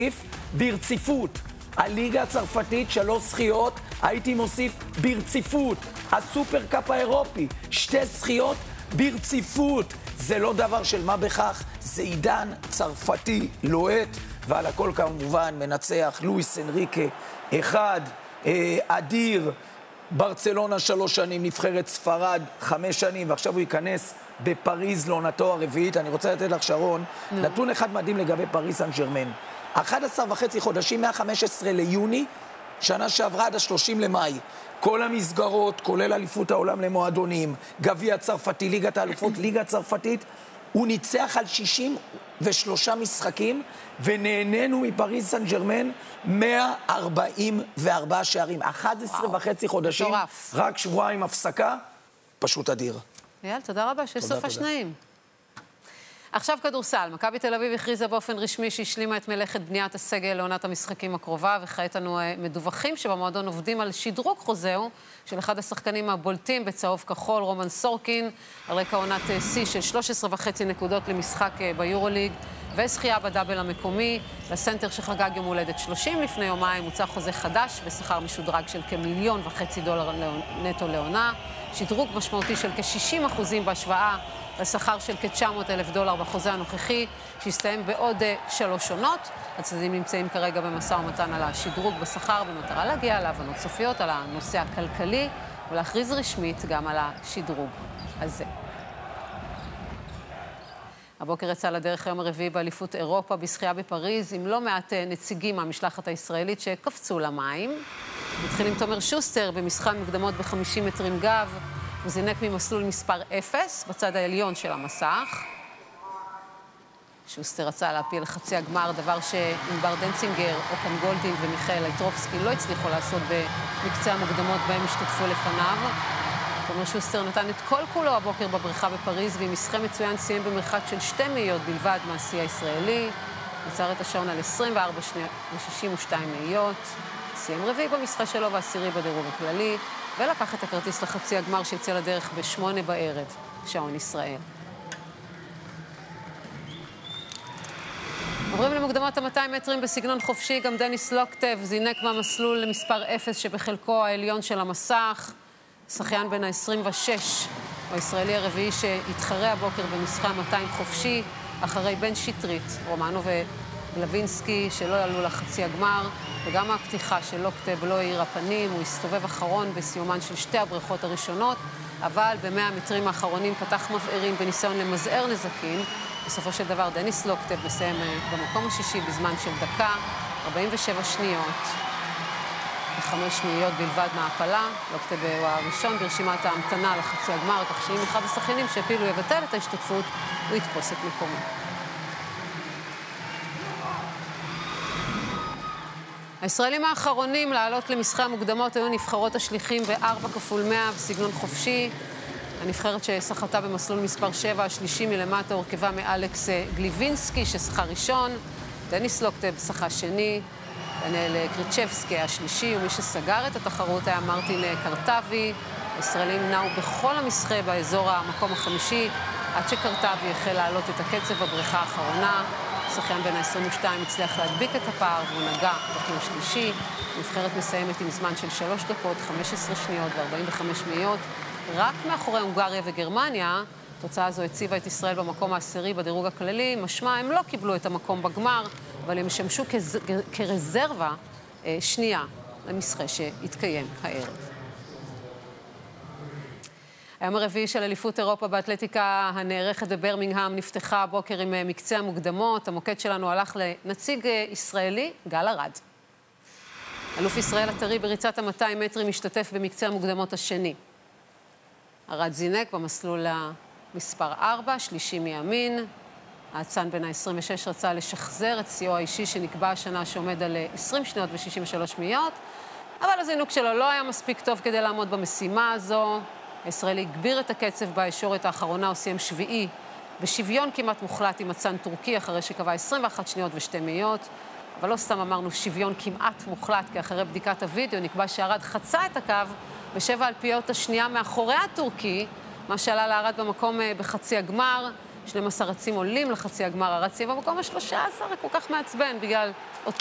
ברציפות. הליגה הצרפתית 3 זכיות, הייתי מוסיף ברציפות. הסופר קאפ האירופי 2 זכיות ברציפות. זה לא דבר של מה בכך, זה עידן צרפתי לוהט, ועל הכל כמובן מנצח לואיס אנריקה 1, אדיר, ברצלונה 3 שנים, נבחרת ספרד 5 שנים, ועכשיו הוא ייכנס בפריז לעונתו הרביעית. אני רוצה לתת לך שרון, נתון אחד מדהים לגבי פריז סן ז'רמן. 11.5 חודשים, מה-15 ליוני, שנה שעברה עד ה-30 למאי. כל המסגרות, כולל אליפות העולם למועדונים, גביע צרפתי, ליגת האלופות, ליגה צרפתית, הוא ניצח על 63 משחקים, ונהנינו מפריז סן ז'רמן 144 שערים. 11.5 חודשים, רק שבועיים הפסקה, פשוט אדיר. יאללה, תודה רבה, שסוף השניים. עכשיו כדורסל. מכבי תל אביב הכריזה באופן רשמי שהשלימה את מלאכת בניית הסגל לעונת המשחקים הקרובה, וכעת אנו מדווחים שבמועדון עובדים על שדרוג חוזהו של אחד השחקנים הבולטים בצהוב כחול, רומן סורקין, על רקע עונת שיא של 13.5 נקודות למשחק ביורוליג, וזכייה בדאבל המקומי. לסנטר שחגג יום הולדת 30 לפני יומיים הוצא חוזה חדש בשכר משודרג של $1.5 מיליון נטו לעונה, שדרוג משמעותי של כ-60% בהשוואה לשכר של כ-$900,000 בחוזה הנוכחי, שהסתיים בעוד 3 עונות. הצדדים נמצאים כרגע במשא ומתן על השדרוג בשכר, במטרה להגיע להבנות סופיות על הנושא הכלכלי, ולהכריז רשמית גם על השדרוג הזה. הבוקר יצא לדרך היום הרביעי באליפות אירופה בשחייה בפריז, עם לא מעט נציגים מהמשלחת הישראלית שקפצו למים. מתחיל עם תומר שוסטר במשחק מוקדמות ב-50 מטרים גב, הוא זינק ממסלול מספר 0 בצד העליון של המסך. שוסטר רצה להפיל לחצי הגמר, דבר שענבר דנצינגר, אוקן גולדין ומיכאל אייטרובסקי לא הצליחו לעשות במקצה המוקדמות בהם השתתפו לפניו. תומר שוסטר נתן את כל כולו הבוקר בבריכה בפריז, ועם משחק מצוין סיים במרחק של 2 מאיות בלבד מהשיא הישראלי. יצר את השעון על 24 שניות ו-62 מאיות. סיים רביעי במשחק שלו ועשירי בדירוג הכללי, ולקח את הכרטיס לחצי הגמר שיצא לדרך ב-8 בערב, שעון ישראל. עוברים למוקדמות ה-200 מטרים בסגנון חופשי, גם דניס לוקטב זינק מהמסלול למספר 0 שבחלקו העליון של המסך. שחיין בן ה-26, הוא הישראלי הרביעי שהתחרה הבוקר במשחק 200 חופשי, אחרי בן שטרית, רומנו וגלווינסקי שלא יעלו לחצי הגמר, וגם הפתיחה של לוקטב לא האיר הפנים, הוא הסתובב אחרון בסיומן של 2 הבריכות הראשונות, אבל ב-100 המטרים האחרונים פתח מבערים בניסיון למזער נזקים. בסופו של דבר דניס לוקטב מסיים במקום השישי בזמן של 1:47 שניות. 5 מאיות בלבד מההפלה. לוקטב הוא הראשון ברשימת ההמתנה לחצי הגמר, כך שאם אחד השחיינים שאפילו יבטל את ההשתתפות, הוא יתפוס את מקומו. הישראלים האחרונים לעלות למשחק המוקדמות היו נבחרות השליחים ב-4x100 בסגנון חופשי. הנבחרת ששחתה במסלול מספר 7, השלישי מלמטה, הורכבה מאלכס גליבינסקי ששחה ראשון, דניס לוקטב שחה שני, דניאל קריצ'בסקי השלישי, ומי שסגר את התחרות היה מרטין קרטבי. הישראלים נעו בכל המשחק באזור המקום החמישי, עד שקרטבי החל לעלות את הקצב בבריכה האחרונה. שחיין בן ה-22 הצליח להדביק את הפער והוא נגע בקיר שלישי. הנבחרת מסיימת עם זמן של 3 דקות, 15 שניות ו-45 מאיות. רק מאחורי הונגריה וגרמניה, התוצאה הזו הציבה את ישראל במקום העשירי בדירוג הכללי. משמע, הם לא קיבלו את המקום בגמר, אבל הם שמשו כרזרבה שנייה למשחק שהתקיים הערב. היום הרביעי של אליפות אירופה באתלטיקה הנערכת בברמינגהאם נפתחה הבוקר עם מקצה המוקדמות. המוקד שלנו הלך לנציג ישראלי, גל ארד. אלוף ישראל הטרי בריצת ה-200 מטרים משתתף במקצה המוקדמות השני. ארד זינק במסלול המספר 4, שלישי מימין. האצן בן ה-26 רצה לשחזר את שיאו האישי שנקבע השנה שעומד על 20 שניות ו-63 מאיות, אבל הזינוק שלו לא היה מספיק טוב כדי לעמוד במשימה הזו. הישראלי הגביר את הקצב בישורת האחרונה, הוא סיים שביעי בשוויון כמעט מוחלט עם אצן טורקי, אחרי שקבע 21 שניות ו2 מאיות. אבל לא סתם אמרנו שוויון כמעט מוחלט, כי אחרי בדיקת הוידאו נקבע שארד חצה את הקו ב7 אלפיות השנייה מאחורי הטורקי, מה שעלה לארד במקום בחצי הגמר. 12 רצים עולים לחצי הגמר הרצים, במקום ה-13 כל כך מעצבן בגלל